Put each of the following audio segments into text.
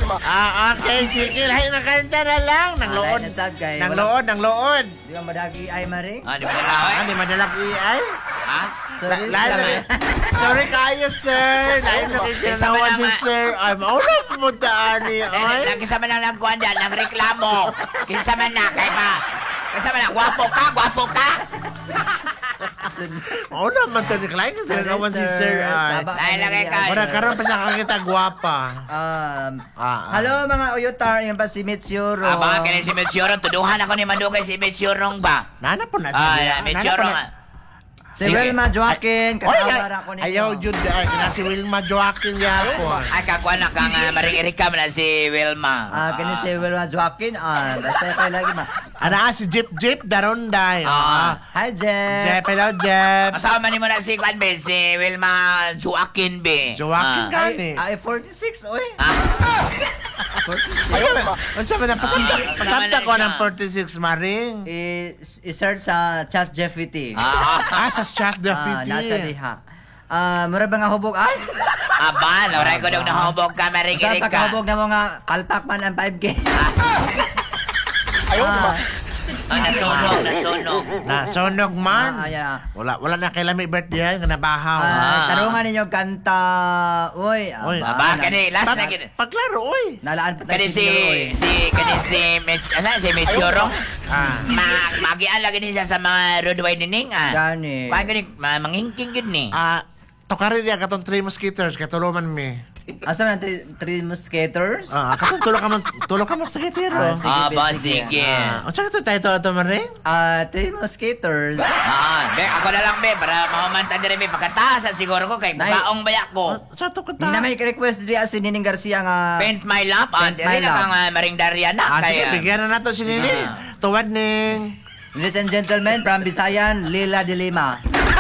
Okay, sige. Lahat ng kanta na lang. Nang lood. Nang lood, nang lood. Di ba madagi ay maring? Di ba na Di madalag iay. Ha? Sorry kayo, sir. Lahat nakikinawa si sir. Ay, mauna pumuntaan ni. Kisa man lang nagkuhan dyan, ng reklamo. Kisa man na, kay pa. Kisa man na, gwapo ka. Mauna man ito ni Klein kasi naman si sir. Dahil lagay ka. Muna karoon pa siya kakita gwapa. Hello mga uyutar, yan pa si Mitsuro. Baka kaya si Mitsuro, tuduhan ako ni Madugay si Mitsuro ba? Nana po na siya. Mitsuro. Si Wilma Joaquin, kanawara ko ninyo. Ayaw jud na si Wilma Joaquin yapon. Ay kakuha na kang maring Erika na si Wilma. Kani si Wilma Joaquin, basta kayo lagi ma. Si Jeep Daronday. Hi Jeff. Hello Jeff. Kasama ni mo na si Kwan be, si Wilma Joaquin be. Joaquin gani. Ay 46 oy. 46. Ano sabi na pasabta ko ng 46 maring. I-search sa ChatGPT. Sa ChatGPT. Nasa diha. Mura ba nga hubog? Ay! Aba, lauray ko daw nahubog ka, maring Sa Erika. pagkahubog na mo nga, kalpak man ang 5K. Nasunog. Nasunog man. Wala na kay lami birthday nga nabahaw. Tarungan ninyo kanta. Uy. Aba, kani, last na kini. Paglaro, uy. Nalaan pa Kani si Mitsuro. Magian lagi niya sa mga roadway nining. Gani. Kaya gani, mangingking gid ni. Tokari niya katong 3 mosquitoes, katuluman mi. Asa na 3 Musketeers? Katong tulog ka mosquitoes. Sige. Ang saan ito maring? 3 Musketeers. Be, ako na lang, be, para mamamanta din be, pakatasan siguro ko kay bukaong bayak ko. Saan ito Hindi na may request diya si Nining Garcia nga. Paint my lap, dili na kang maring Dariana. Sige, bigyan na nato si Nining. Tuwad ning. Ladies and gentlemen, from Bisayan, Lila de Lima.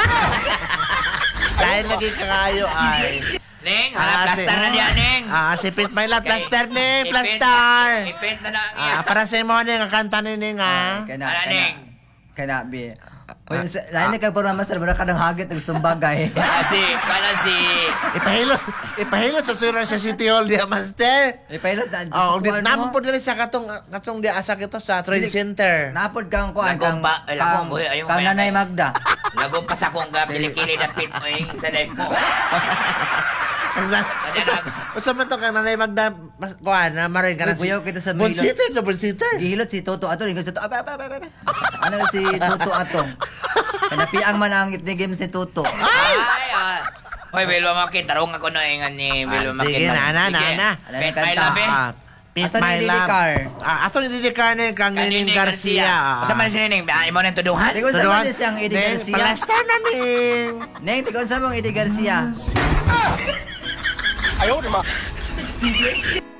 Dahil naging kakayo ay... Ning, plaster na diyan, Ning. Si Paint My Love, plaster Ning, plaster. I-paint na lang. Para sa imo Ning, ang kanta ni Ning, Ning. Kana, bi. Lain na kang pura master, mura ka ng hagit, nagsumbagay. Ipahilot sa surang sa City Hall diya, master. Ipahilot, napod po din sa katong diya asa kito sa Trade Center. Napod kang kuhan, kang Nanay Magda. Lagong pa sa kong kilikili na pit mo yung sa life mo. Sa man to kang Nanay Magda, kuhan, maray ka na si... Buyaw kita sa Milo. Bullsitter. Gihilot si Toto Ato. Ano si Toto Ato? Kanapiang man ang itnigim si Toto. Hoy, Wilma Makin, tarong ako na ingan ni Wilma Makin. Sige, na. Pet my love, Peace my love. Ato ni Didikar ni kang Nining Garcia. Asa man si Nining? Imo nang tuduhan? Tigon sa man siyang Eddie Garcia. Plaster na Ning. Ning, tigon sa mong Eddie Garcia. Ayaw naman.